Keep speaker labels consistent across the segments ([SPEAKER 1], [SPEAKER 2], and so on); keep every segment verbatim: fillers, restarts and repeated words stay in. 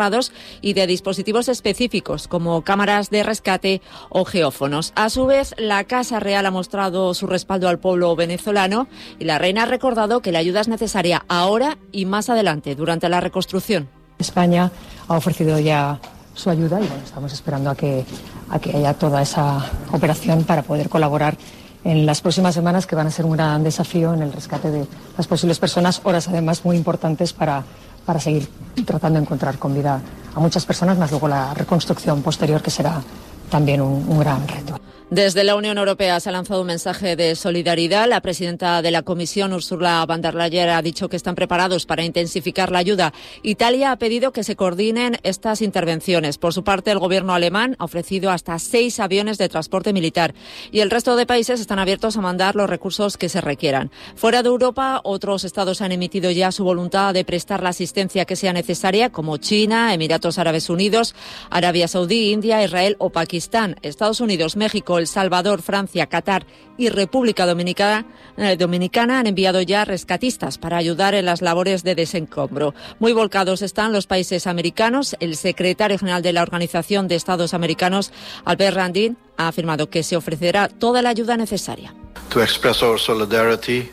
[SPEAKER 1] y de dispositivos específicos como cámaras de rescate o geófonos. A su vez, la Casa Real ha mostrado su respaldo al pueblo venezolano y la reina ha recordado que la ayuda es necesaria ahora y más adelante, durante la reconstrucción.
[SPEAKER 2] España ha ofrecido ya su ayuda y bueno, estamos esperando a que, a que haya toda esa operación para poder colaborar en las próximas semanas, que van a ser un gran desafío en el rescate de las posibles personas, horas además muy importantes para para seguir tratando de encontrar con vida a muchas personas, más luego la reconstrucción posterior, que será también un, un gran reto.
[SPEAKER 1] Desde la Unión Europea se ha lanzado un mensaje de solidaridad. La presidenta de la Comisión, Ursula von der Leyen, ha dicho que están preparados para intensificar la ayuda. Italia ha pedido que se coordinen estas intervenciones. Por su parte, el gobierno alemán ha ofrecido hasta seis aviones de transporte militar y el resto de países están abiertos a mandar los recursos que se requieran. Fuera de Europa, otros estados han emitido ya su voluntad de prestar la asistencia que sea necesaria, como China, Emiratos Árabes Unidos, Arabia Saudí, India, Israel o Pakistán. Estados Unidos, México, El Salvador, Francia, Qatar y República Dominicana, eh, Dominicana han enviado ya rescatistas para ayudar en las labores de desencombro. Muy volcados están los países americanos. El secretario general de la Organización de Estados Americanos, Albert Randin, ha afirmado que se ofrecerá toda la ayuda necesaria.
[SPEAKER 3] To express our solidarity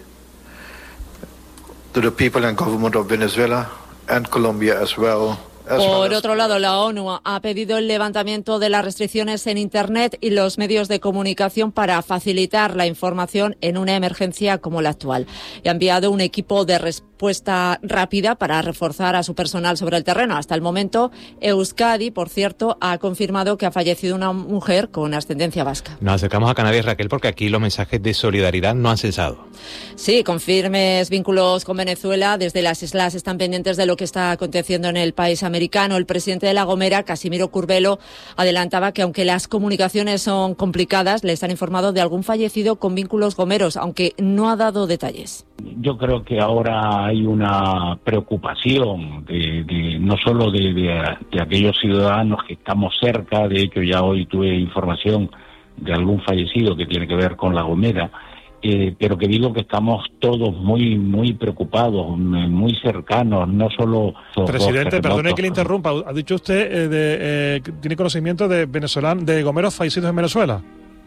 [SPEAKER 3] to the people and government of Venezuela and Colombia as well.
[SPEAKER 1] Por otro lado, la ONU ha pedido el levantamiento de las restricciones en Internet y los medios de comunicación para facilitar la información en una emergencia como la actual. Y ha enviado un equipo de respuesta rápida para reforzar a su personal sobre el terreno. Hasta el momento, Euskadi, por cierto, ha confirmado que ha fallecido una mujer con ascendencia vasca.
[SPEAKER 4] Nos acercamos a Canarias, Raquel, porque aquí los mensajes de solidaridad no han cesado.
[SPEAKER 1] Sí, con firmes vínculos con Venezuela, desde las islas están pendientes de lo que está aconteciendo en el país americano. El presidente de La Gomera, Casimiro Curbelo, adelantaba que aunque las comunicaciones son complicadas, les han informado de algún fallecido con vínculos gomeros, aunque no ha dado detalles.
[SPEAKER 5] Yo creo que ahora hay una preocupación de, de no solo de, de, de aquellos ciudadanos que estamos cerca. De hecho, ya hoy tuve información de algún fallecido que tiene que ver con La Gomera. Eh, pero que digo que estamos todos muy muy preocupados, muy cercanos, no solo...
[SPEAKER 6] Presidente, perdone que le interrumpa, ha dicho usted eh, de, eh, tiene conocimiento de venezolanos, de gomeros fallecidos en Venezuela.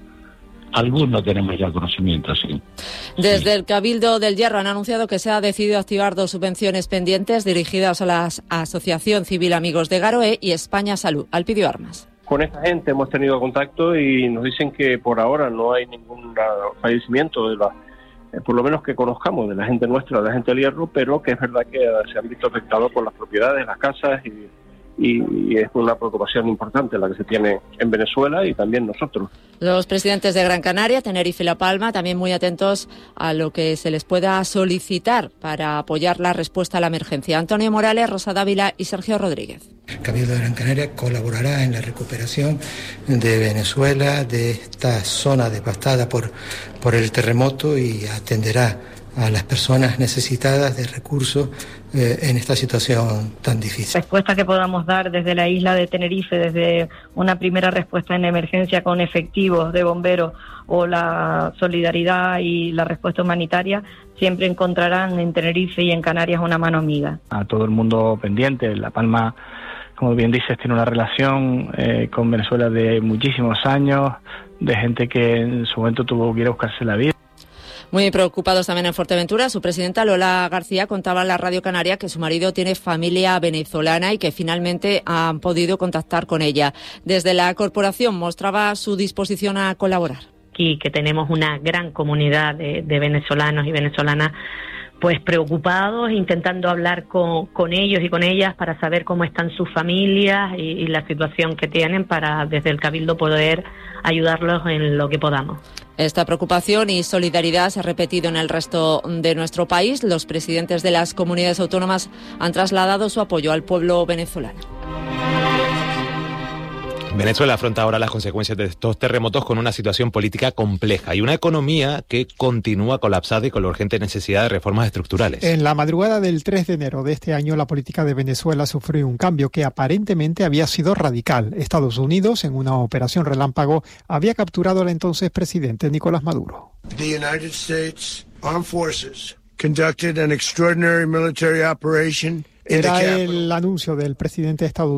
[SPEAKER 5] Algunos tenemos ya conocimiento, sí.
[SPEAKER 1] Desde
[SPEAKER 5] sí.
[SPEAKER 1] el Cabildo del Hierro han anunciado que se ha decidido activar dos subvenciones pendientes dirigidas a la Asociación Civil Amigos de Garoé y España Salud, Alpidio Armas.
[SPEAKER 7] Con esta gente hemos tenido contacto y nos dicen que por ahora no hay ningún fallecimiento, de la, eh, por lo menos que conozcamos, de la gente nuestra, de la gente del Hierro, pero que es verdad que se han visto afectados por las propiedades, las casas, y, y, y es una preocupación importante la que se tiene en Venezuela y también nosotros.
[SPEAKER 1] Los presidentes de Gran Canaria, Tenerife y La Palma también muy atentos a lo que se les pueda solicitar para apoyar la respuesta a la emergencia. Antonio Morales, Rosa Dávila y Sergio Rodríguez.
[SPEAKER 8] El Cabildo de Gran Canaria colaborará en la recuperación de Venezuela, de esta zona devastada por, por el terremoto, y atenderá a las personas necesitadas de recursos eh, en esta situación tan difícil.
[SPEAKER 9] Respuesta que podamos dar desde la isla de Tenerife, desde una primera respuesta en emergencia con efectivos de bomberos o la solidaridad y la respuesta humanitaria, siempre encontrarán en Tenerife y en Canarias una mano amiga.
[SPEAKER 10] A todo el mundo pendiente. La Palma, como bien dices, tiene una relación eh, con Venezuela de muchísimos años, de gente que en su momento tuvo que ir a buscarse la vida.
[SPEAKER 1] Muy preocupados también en Fuerteventura. Su presidenta Lola García contaba en la Radio Canaria que su marido tiene familia venezolana y que finalmente han podido contactar con ella. Desde la corporación mostraba su disposición a colaborar.
[SPEAKER 11] Aquí que tenemos una gran comunidad de, de venezolanos y venezolanas pues preocupados, intentando hablar con, con ellos y con ellas para saber cómo están sus familias y, y la situación que tienen, para desde el Cabildo poder ayudarlos en lo que podamos.
[SPEAKER 1] Esta preocupación y solidaridad se ha repetido en el resto de nuestro país. Los presidentes de las comunidades autónomas han trasladado su apoyo al pueblo venezolano.
[SPEAKER 4] Venezuela afronta ahora las consecuencias de estos terremotos con una situación política compleja y una economía que continúa colapsada y con la urgente necesidad de reformas estructurales.
[SPEAKER 12] En la madrugada del tres de enero de este año, la política de Venezuela sufrió un cambio que aparentemente había sido radical. Estados Unidos, en una operación relámpago, había capturado al entonces presidente Nicolás Maduro.
[SPEAKER 13] The United States Armed Forces conducted an extraordinary military operation in the capital.
[SPEAKER 12] Era el anuncio del presidente estadounidense